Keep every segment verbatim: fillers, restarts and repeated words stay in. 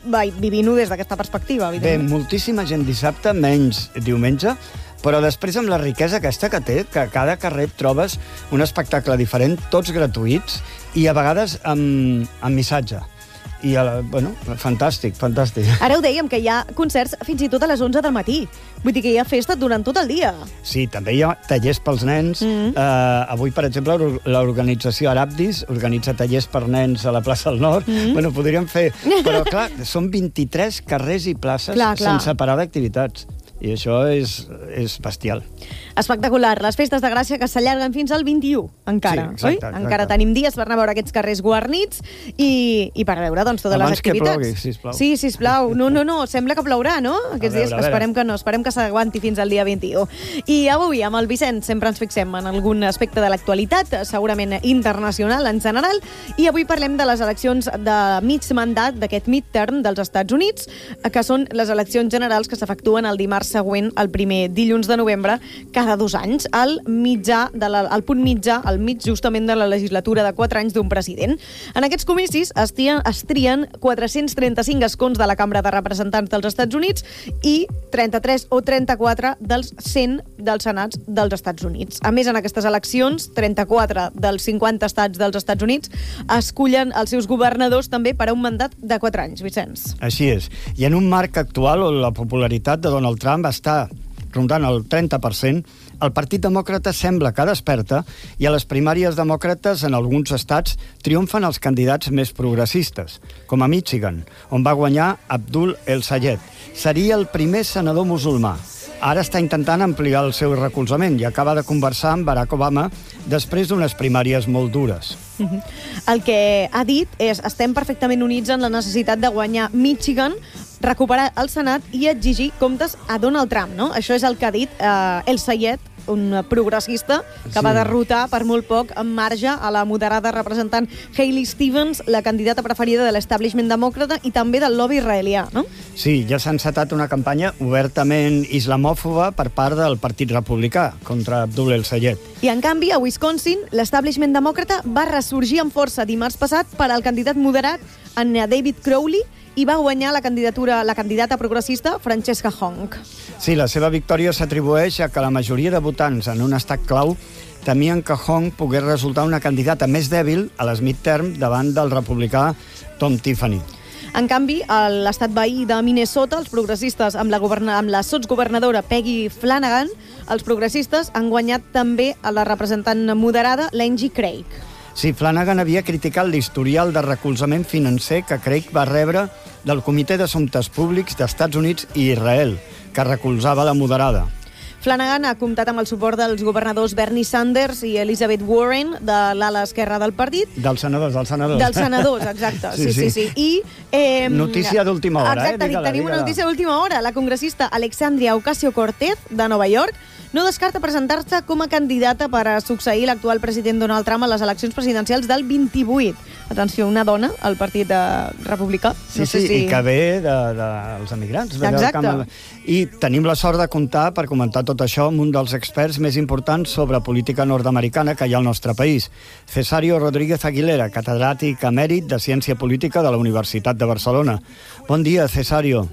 vivint-ho des d'aquesta perspectiva, Bé, evidentment. moltíssima gent dissabte, menys diumenge, però després amb la riquesa aquesta que té, que a cada carrer et trobes un espectacle diferent, tots gratuïts, i a vegades amb, amb missatge. I, bueno, fantàstic, fantàstic. Ara ho dèiem, que hi ha concerts fins i tot a les onze del matí. Vull dir que hi ha festa durant tot el dia. Sí, també hi ha tallers pels nens. Mm-hmm. uh, avui, per exemple, l'organització Arabdis organitza tallers per nens a la plaça del Nord. Mm-hmm. Bueno, podríem fer... Però, clar, són vint-i-tres carrers i places clar, clar. sense parar d'activitats. I això és, és bestial. Espectacular. Les festes de Gràcia que s'allarguen fins al vint-i-u, encara. Sí, exacte, oi? exacte. Encara tenim dies per anar a veure aquests carrers guarnits i, i per veure doncs, totes Abans les activitats. Abans que plogui, sisplau. Sí, sisplau. No, no, no, sembla que plourà, no? Aquests veure, dies esperem que no, esperem que s'aguanti fins al dia vint-i-u. I avui, amb el Vicenç, sempre ens fixem en algun aspecte de l'actualitat, segurament internacional en general, i avui parlem de les eleccions de mig mandat, d'aquest midterm dels Estats Units, que són les eleccions generals que s'efectuen el dimarts següent, el primer dilluns de novembre, cada dos anys, al mitjà, de la, al punt mitjà, al mig justament de la legislatura de quatre anys d'un president. En aquests comicis es trien, es trien quatre-cents trenta-cinc escons de la Cambra de Representants dels Estats Units i trenta-tres o trenta-quatre dels cent dels senats dels Estats Units. A més, en aquestes eleccions, trenta-quatre dels cinquanta estats dels Estats Units escullen els seus governadors també per a un mandat de quatre anys, Vicenç. Així és. I en un marc actual on la popularitat de Donald Trump està rondant el trenta per cent, el Partit Demòcrata sembla que desperta i a les primàries demòcrates en alguns estats triomfen els candidats més progressistes, com a Michigan, on va guanyar Abdul El-Sayed. Seria el primer senador musulmà. Ara està intentant ampliar el seu recolzament i acaba de conversar amb Barack Obama després d'unes primàries molt dures. El que ha dit és: estem perfectament units en la necessitat de guanyar Michigan, recuperar el Senat i exigir comptes a Donald Trump, no? Això és el que ha dit eh, El-Sayed, un progressista que sí. va derrotar per molt poc en marge a la moderada representant Hailey Stevens, la candidata preferida de l'establishment demòcrata i també del lobby israelià, no? Sí, ja s'ha encetat una campanya obertament islamòfoba per part del Partit Republicà contra Abdul El-Sayed. I, en canvi, a Wisconsin, l'establishment demòcrata va ressorgir amb força dimarts passat per al candidat moderat, en David Crowley, i va guanyar la candidatura la candidata progressista Francesca Hong. Sí, la seva victòria s'atribueix a que la majoria de votants en un estat clau temien que Hong pogués resultar una candidata més dèbil a les midterm davant del republicà Tom Tiffany. En canvi, a l'estat veí de Minnesota, els progressistes, amb la, governa, amb la sotsgovernadora Peggy Flanagan, els progressistes han guanyat també a la representant moderada Lindsey Craig. Sí, Flanagan havia criticat l'historial de recolzament financer que Craig va rebre del Comitè d'Assumptes Públics d'Estats Units i Israel, que recolzava la moderada. Flanagan ha comptat amb el suport dels governadors Bernie Sanders i Elizabeth Warren, de l'ala esquerra del partit. Dels senadors, dels senadors. Dels senadors, exacte. Sí, sí, sí. sí. I, eh, notícia d'última hora, exacte, eh? Exacte, tenim una notícia d'última hora. La congressista Alexandria Ocasio-Cortez, de Nova York, no descarta presentar-se com a candidata per a succeir l'actual president Donald Trump a les eleccions presidencials del vint-i-vuit. Atenció, una dona al partit republicà. Sí, no sé sí, si... i que ve dels de, de emigrants. Exacte. Camp... I tenim la sort de comptar, per comentar tot això, amb un dels experts més importants sobre política nord-americana que hi ha al nostre país, Cesario Rodríguez Aguilera, catedràtic emèrit de Ciència Política de la Universitat de Barcelona. Bon dia, Cesario.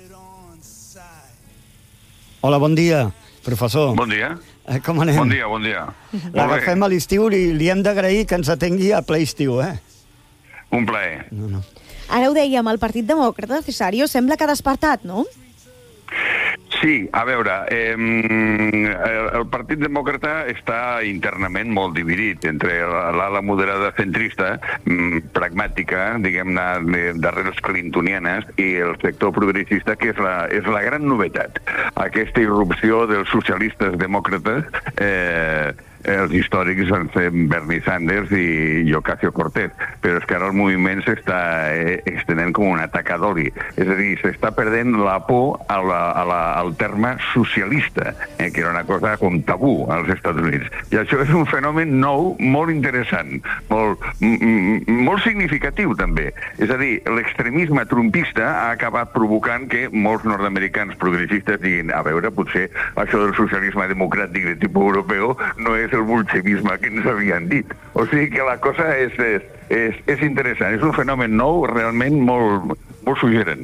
Hola, bon dia. Professor. Bon dia. Eh, com anem? Bon dia, bon dia. L'agafem a l'estiu i li hem d'agrair que ens atengui a ple estiu, eh? Un plaer. No, no. Ara ho dèiem, el Partit Demòcrata, Cesario, sembla que ha despertat, no? Sí, a veure, eh, el Partit Demòcrata està internament molt dividit entre l'ala moderada centrista, pragmàtica, diguem-ne, d'arrels clintonianes, i el sector progressista, que és la, és la gran novetat. Aquesta irrupció dels socialistes demòcrates, eh, els històrics van ser Bernie Sanders i Ocasio-Cortez, però és que ara el moviment s'està extenent com una taca d'oli. És a dir, s'està perdent la por a la, a la, al terme socialista, eh, que era una cosa com tabú als Estats Units. I això és un fenomen nou, molt interessant, molt, molt significatiu també. És a dir, l'extremisme trumpista ha acabat provocant que molts nord-americans progressistes diguin: a veure, potser això del socialisme democràtic de tipus europeu no és el bolxevisme que ens havien dit. O sigui que la cosa és, és, és, és interessant. És un fenomen nou, realment molt, molt suggerent.